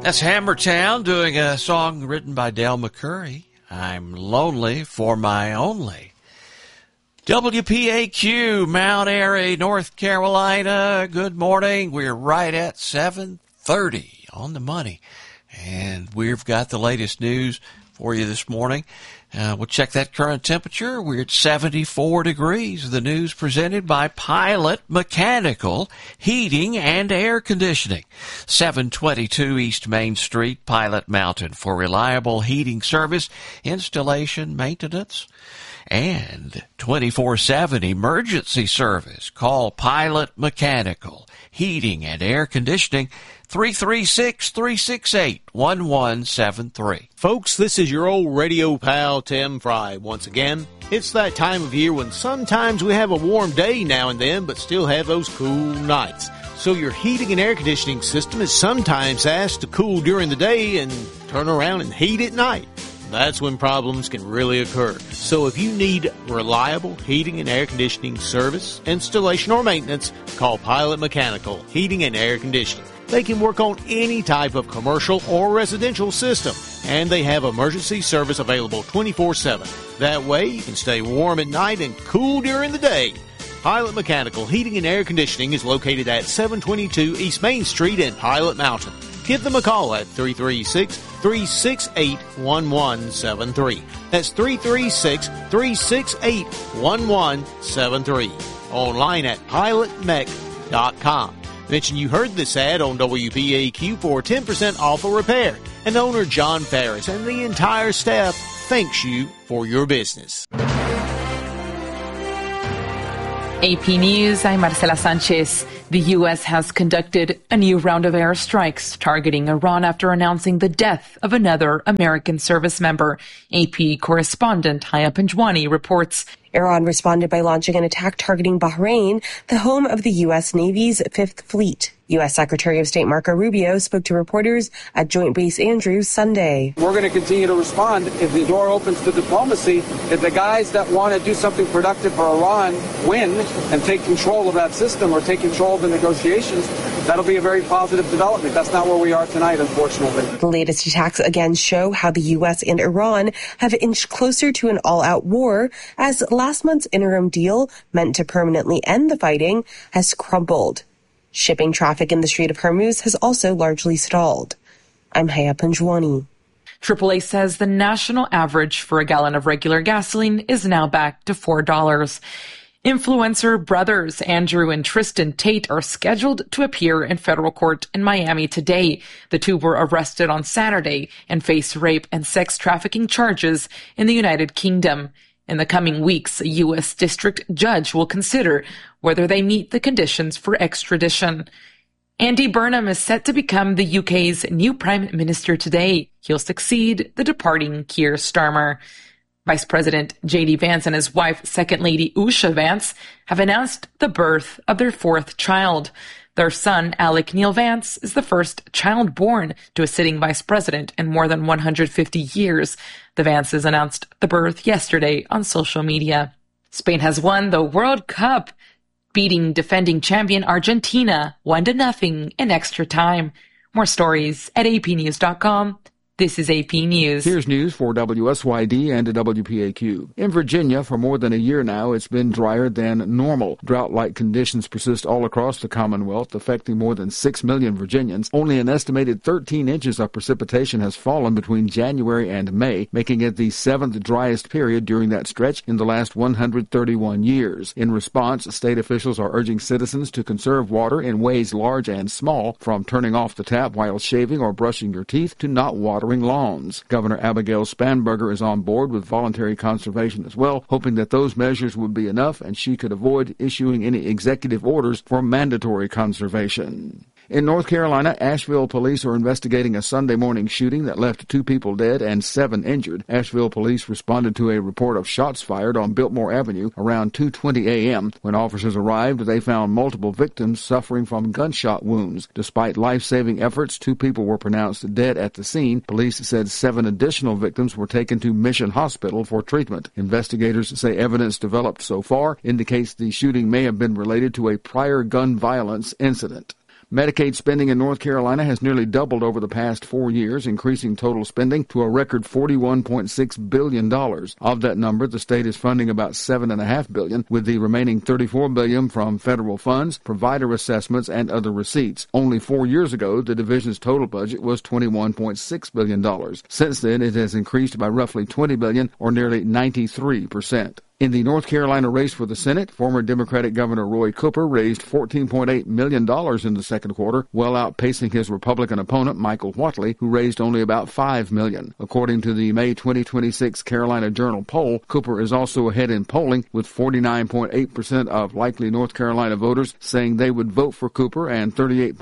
That's Hammertown doing a song written by Dale McCurry. I'm lonely for my only. WPAQ, Mount Airy, North Carolina. Good morning. We're right at 7:30 on the money. And we've got the latest news for you this morning. We'll check that current temperature. We're at 74 degrees. The news presented by Pilot Mechanical Heating and Air Conditioning. 722 East Main Street, Pilot Mountain, for reliable heating service, installation, maintenance, and 24/7 emergency service. Call Pilot Mechanical Heating and Air Conditioning, 336-368-1173. Folks, this is your old radio pal, Tim Fry. Once again, it's that time of year when sometimes we have a warm day now and then, but still have those cool nights. So your heating and air conditioning system is sometimes asked to cool during the day and turn around and heat at night. That's when problems can really occur. So if you need reliable heating and air conditioning service, installation, or maintenance, call Pilot Mechanical Heating and Air Conditioning. They can work on any type of commercial or residential system, and they have emergency service available 24/7. That way, you can stay warm at night and cool during the day. Pilot Mechanical Heating and Air Conditioning is located at 722 East Main Street in Pilot Mountain. Give them a call at 336-368-1173. That's 336-368-1173. Online at pilotmech.com. Mention you heard this ad on WPAQ for 10% off a repair. And owner John Ferris and the entire staff thanks you for your business. AP News, I'm Marcela Sanchez. The U.S. has conducted a new round of airstrikes targeting Iran after announcing the death of another American service member. AP correspondent Haya Panjwani reports. Iran responded by launching an attack targeting Bahrain, the home of the U.S. Navy's Fifth Fleet. U.S. Secretary of State Marco Rubio spoke to reporters at Joint Base Andrews Sunday. We're going to continue to respond if the door opens to diplomacy. If the guys that want to do something productive for Iran win and take control of that system or take control of the negotiations, that'll be a very positive development. That's not where we are tonight, unfortunately. The latest attacks again show how the U.S. and Iran have inched closer to an all-out war as last month's interim deal, meant to permanently end the fighting, has crumbled. Shipping traffic in the Strait of Hormuz has also largely stalled. I'm Haya Panjwani. AAA says the national average for a gallon of regular gasoline is now back to $4. Influencer brothers Andrew and Tristan Tate are scheduled to appear in federal court in Miami today. The two were arrested on Saturday and face rape and sex trafficking charges in the United Kingdom. In the coming weeks, a U.S. district judge will consider whether they meet the conditions for extradition. Andy Burnham is set to become the UK's new Prime Minister today. He'll succeed the departing Keir Starmer. Vice President J.D. Vance and his wife, Second Lady Usha Vance, have announced the birth of their fourth child. Their son, Alec Neil Vance, is the first child born to a sitting vice president in more than 150 years. The Vances announced the birth yesterday on social media. Spain has won the World Cup, beating defending champion Argentina 1-0 in extra time. More stories at apnews.com. This is AP News. Here's news for WSYD and WPAQ. In Virginia, for more than a year now, it's been drier than normal. Drought-like conditions persist all across the Commonwealth, affecting more than 6 million Virginians. Only an estimated 13 inches of precipitation has fallen between January and May, making it the seventh driest period during that stretch in the last 131 years. In response, state officials are urging citizens to conserve water in ways large and small, from turning off the tap while shaving or brushing your teeth to not watering lawns. Governor Abigail Spanberger is on board with voluntary conservation as well, hoping that those measures would be enough and she could avoid issuing any executive orders for mandatory conservation. In North Carolina, Asheville police are investigating a Sunday morning shooting that left 2 people dead and 7 injured. Asheville police responded to a report of shots fired on Biltmore Avenue around 2:20 a.m. When officers arrived, they found multiple victims suffering from gunshot wounds. Despite life-saving efforts, 2 people were pronounced dead at the scene. Police said 7 additional victims were taken to Mission Hospital for treatment. Investigators say evidence developed so far indicates the shooting may have been related to a prior gun violence incident. Medicaid spending in North Carolina has nearly doubled over the past 4 years, increasing total spending to a record $41.6 billion. Of that number, the state is funding about $7.5 billion, with the remaining $34 billion from federal funds, provider assessments, and other receipts. Only 4 years ago, the division's total budget was $21.6 billion. Since then, it has increased by roughly $20 billion, or nearly 93%. In the North Carolina race for the Senate, former Democratic Governor Roy Cooper raised $14.8 million in the second quarter, well outpacing his Republican opponent, Michael Whatley, who raised only about $5 million. According to the May 2026 Carolina Journal poll, Cooper is also ahead in polling, with 49.8% of likely North Carolina voters saying they would vote for Cooper and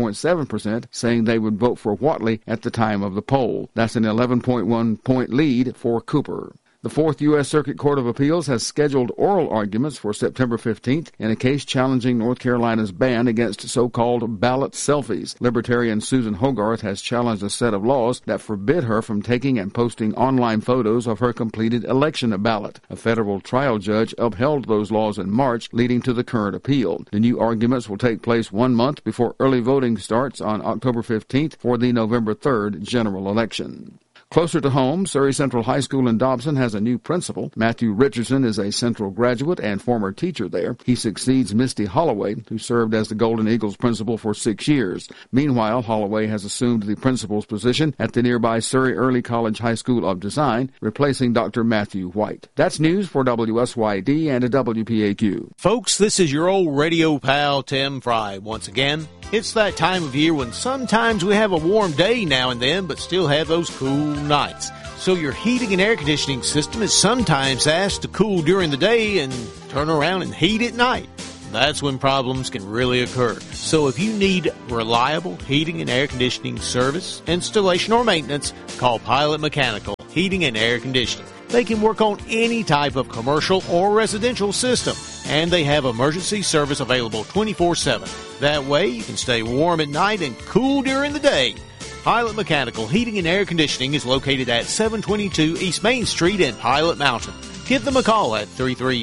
38.7% saying they would vote for Whatley at the time of the poll. That's an 11.1-point lead for Cooper. The Fourth U.S. Circuit Court of Appeals has scheduled oral arguments for September 15th in a case challenging North Carolina's ban against so-called ballot selfies. Libertarian Susan Hogarth has challenged a set of laws that forbid her from taking and posting online photos of her completed election ballot. A federal trial judge upheld those laws in March, leading to the current appeal. The new arguments will take place 1 month before early voting starts on October 15th for the November 3rd general election. Closer to home, Surrey Central High School in Dobson has a new principal. Matthew Richardson is a Central graduate and former teacher there. He succeeds Misty Holloway, who served as the Golden Eagles principal for 6 years. Meanwhile, Holloway has assumed the principal's position at the nearby Surrey Early College High School of Design, replacing Dr. Matthew White. That's news for WSYD and WPAQ. Folks, this is your old radio pal, Tim Fry. Once again, it's that time of year when sometimes we have a warm day now and then, but still have those cool nights. So your heating and air conditioning system is sometimes asked to cool during the day and turn around and heat at night. That's when problems can really occur. So if you need reliable heating and air conditioning service, installation, or maintenance, call Pilot Mechanical Heating and Air Conditioning. They can work on any type of commercial or residential system, and they have emergency service available 24/7. That way you can stay warm at night and cool during the day. Pilot Mechanical Heating and Air Conditioning is located at 722 East Main Street in Pilot Mountain. Give them a call at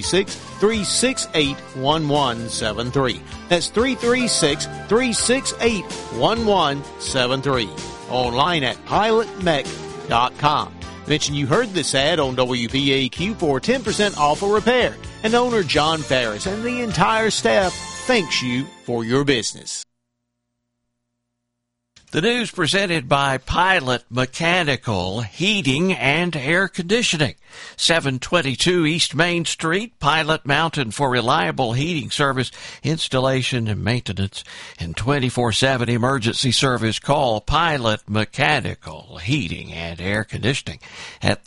336-368-1173. That's 336-368-1173. Online at pilotmech.com. Mention you heard this ad on WPAQ for 10% off a repair. And owner John Ferris and the entire staff thanks you for your business. The news presented by Pilot Mechanical Heating and Air Conditioning. 722 East Main Street, Pilot Mountain, for reliable heating service, installation, and maintenance, and 24/7 emergency service. Call Pilot Mechanical Heating and Air Conditioning at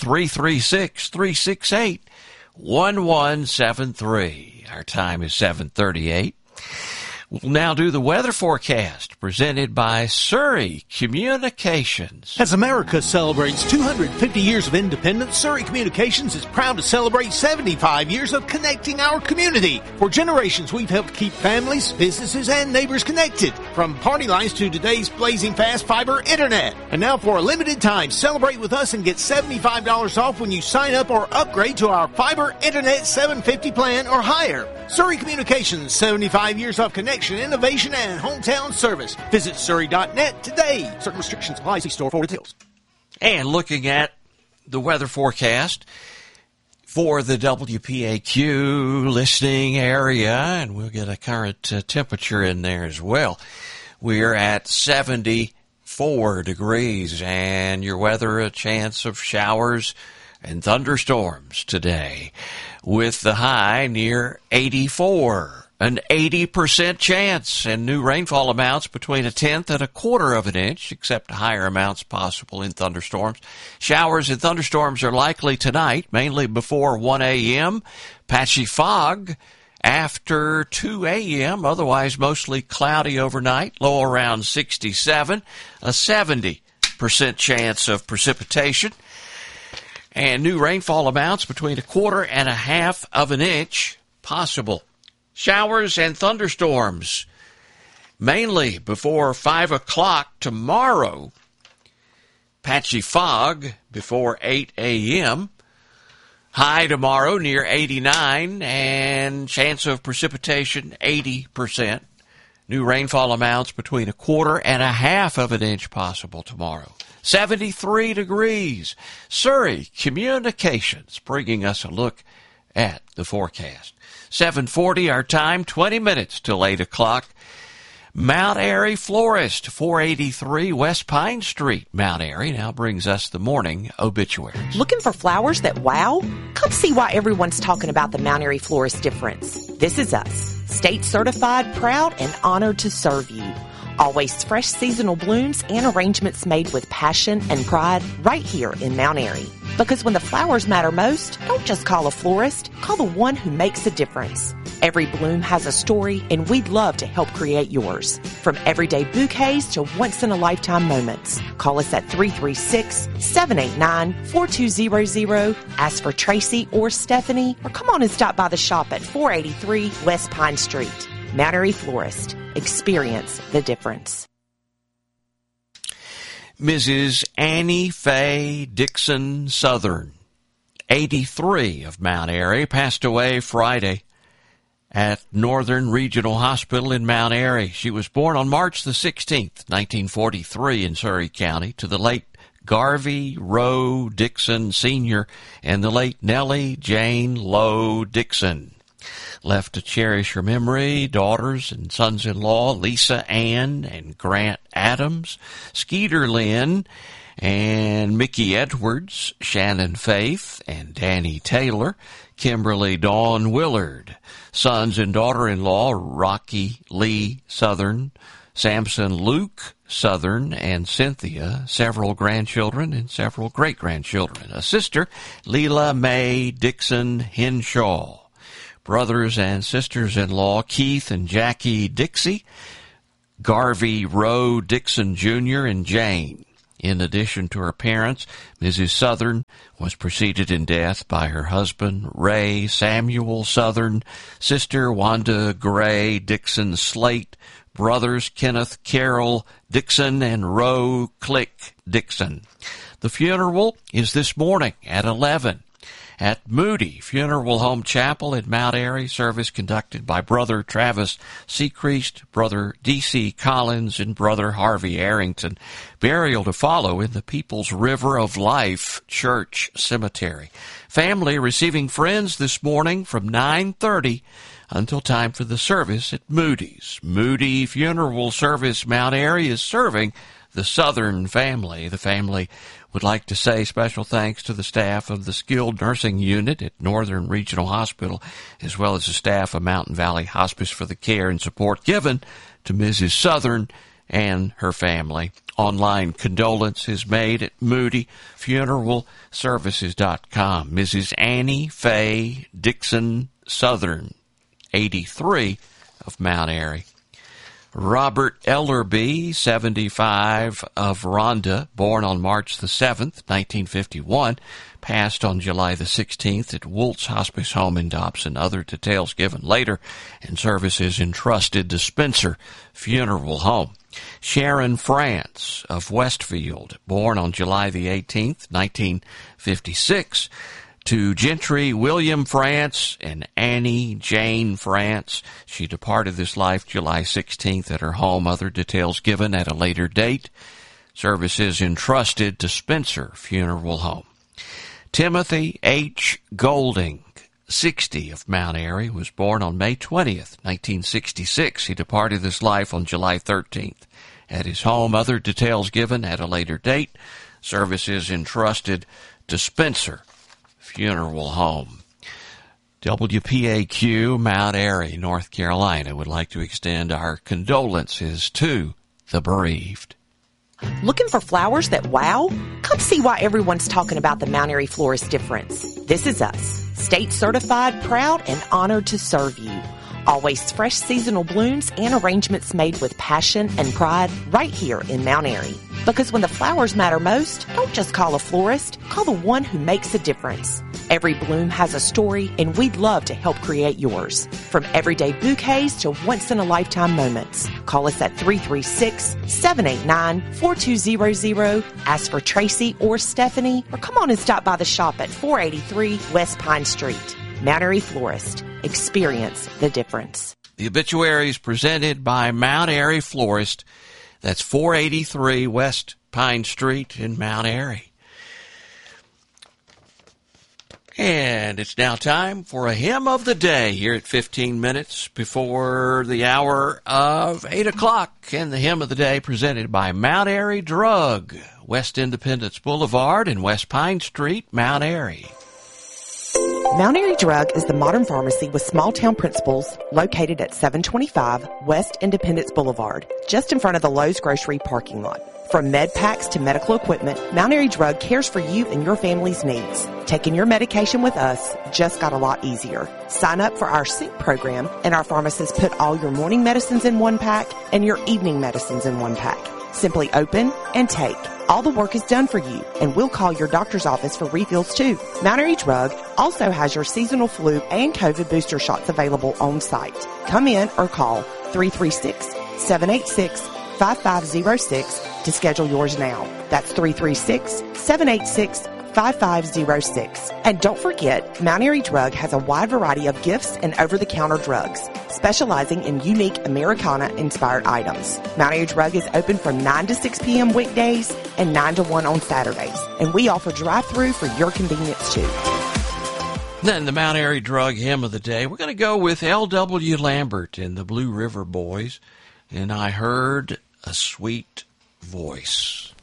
336-368-1173. Our time is 7:38. We'll now do the weather forecast presented by Surrey Communications. As America celebrates 250 years of independence, Surrey Communications is proud to celebrate 75 years of connecting our community. For generations, we've helped keep families, businesses, and neighbors connected. From party lines to today's blazing fast fiber internet. And now for a limited time, celebrate with us and get $75 off when you sign up or upgrade to our fiber internet 750 plan or higher. Surrey Communications, 75 years of connection, innovation, and hometown service. Visit Surrey.net today. Certain restrictions apply. See store for details. And looking at the weather forecast for the WPAQ listening area, and we'll get a current temperature in there as well. We're at 74 degrees, and your weather, a chance of showers and thunderstorms today, with the high near 84. An 80% chance, and new rainfall amounts between 1/10 and 1/4 of an inch, except higher amounts possible in thunderstorms. Showers and thunderstorms are likely tonight, mainly before 1 a.m. Patchy fog after 2 a.m., otherwise mostly cloudy overnight, low around 67, a 70% chance of precipitation. And new rainfall amounts between 1/4 and 1/2 of an inch possible. Showers and thunderstorms mainly before 5 o'clock tomorrow. Patchy fog before 8 a.m. High tomorrow near 89, and chance of precipitation 80%. New rainfall amounts between 1/4 and 1/2 of an inch possible tomorrow. 73 degrees. Surrey Communications bringing us a look at the forecast. 7:40 our time, 20 minutes till 8 o'clock. Mount Airy Florist, 483 West Pine Street, Mount Airy, now brings us the morning obituaries. Looking for flowers that wow? Come see why everyone's talking about the Mount Airy Florist difference. This is us, state certified, proud, and honored to serve you. Always fresh seasonal blooms and arrangements made with passion and pride right here in Mount Airy. Because when the flowers matter most, don't just call a florist, call the one who makes a difference. Every bloom has a story, and we'd love to help create yours. From everyday bouquets to once-in-a-lifetime moments. Call us at 336-789-4200. Ask for Tracy or Stephanie, or come on and stop by the shop at 483 West Pine Street. Mount Airy Florist. Experience the difference. Mrs. Annie Faye Dixon Southern, 83 of Mount Airy, passed away Friday at Northern Regional Hospital in Mount Airy. She was born on March the 16th, 1943 in Surrey County to the late Garvey Rowe Dixon Sr. and the late Nellie Jane Lowe Dixon. Left to cherish her memory, daughters and sons-in-law, Lisa Ann and Grant Adams, Skeeter Lynn and Mickey Edwards, Shannon Faith and Danny Taylor, Kimberly Dawn Willard, sons and daughter-in-law, Rocky Lee Southern, Samson Luke Southern and Cynthia, several grandchildren and several great-grandchildren, a sister, Leela Mae Dixon Henshaw, brothers and sisters-in-law, Keith and Jackie Dixie, Garvey Rowe Dixon Jr. and Jane. In addition to her parents, Mrs. Southern was preceded in death by her husband, Ray Samuel Southern, sister Wanda Gray Dixon Slate, brothers Kenneth Carroll Dixon and Roe Click Dixon. The funeral is this morning at 11. At Moody Funeral Home Chapel in Mount Airy, service conducted by Brother Travis Sechrist, Brother D.C. Collins, and Brother Harvey Arrington. Burial to follow in the People's River of Life Church Cemetery. Family receiving friends this morning from 9:30 until time for the service at Moody's. Moody Funeral Service Mount Airy is serving the Southern family. The family would like to say special thanks to the staff of the Skilled Nursing Unit at Northern Regional Hospital, as well as the staff of Mountain Valley Hospice for the care and support given to Mrs. Southern and her family. Online condolences made at MoodyFuneralServices.com. Mrs. Annie Faye Dixon Southern, 83 of Mount Airy. Robert Ellerby, 75 of Rhonda, born on March the 7th, 1951, passed on July the 16th at Woltz Hospice Home in Dobson. Other details given later, and services entrusted to Spencer Funeral Home. Sharon France of Westfield, born on July the 18th, 1956, to Gentry William France and Annie Jane France. She departed this life July 16th at her home. Other details given at a later date. Services entrusted to Spencer Funeral Home. Timothy H. Golding, 60 of Mount Airy, was born on May 20th, 1966. He departed this life on July 13th at his home. Other details given at a later date. Services entrusted to Spencer Funeral Home. WPAQ, Mount Airy, North Carolina, would like to extend our condolences to the bereaved. Looking for flowers that wow? Come see why everyone's talking about the Mount Airy Florist difference. This is us, state certified, proud, and honored to serve you. Always fresh seasonal blooms and arrangements made with passion and pride right here in Mount Airy. Because when the flowers matter most, don't just call a florist, call the one who makes a difference. Every bloom has a story, and we'd love to help create yours. From everyday bouquets to once-in-a-lifetime moments. Call us at 336-789-4200. Ask for Tracy or Stephanie, or come on and stop by the shop at 483 West Pine Street. Mount Airy Florist. Experience the difference. The obituary is presented by Mount Airy Florist. That's 483 West Pine Street in Mount Airy. And it's now time for a hymn of the day here at 15 minutes before the hour of 8 o'clock. And the hymn of the day presented by Mount Airy Drug, West Independence Boulevard and West Pine Street, Mount Airy. Mount Airy Drug is the modern pharmacy with small-town principles located at 725 West Independence Boulevard, just in front of the Lowe's Grocery parking lot. From med packs to medical equipment, Mount Airy Drug cares for you and your family's needs. Taking your medication with us just got a lot easier. Sign up for our Sync program, and our pharmacists put all your morning medicines in one pack and your evening medicines in one pack. Simply open and take. All the work is done for you, and we'll call your doctor's office for refills too. Mount Airy Drug also has your seasonal flu and COVID booster shots available on site. Come in or call 336-786-5506 to schedule yours now. That's 336-786-5506. And don't forget, Mount Airy Drug has a wide variety of gifts and over-the-counter drugs, specializing in unique Americana-inspired items. Mount Airy Drug is open from 9 to 6 p.m. weekdays and 9 to 1 on Saturdays. And we offer drive-through for your convenience, too. Then the Mount Airy Drug hymn of the day, we're going to go with L.W. Lambert and the Blue River Boys. And I heard a sweet voice.